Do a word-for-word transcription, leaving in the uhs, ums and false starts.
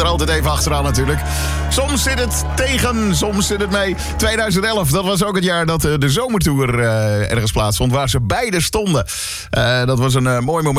er altijd even achteraan natuurlijk. Soms zit het tegen, soms zit het mee. tweeduizend elf, dat was ook het jaar dat de zomertour uh, ergens plaatsvond, waar ze beide stonden. Uh, dat was een uh, mooi moment.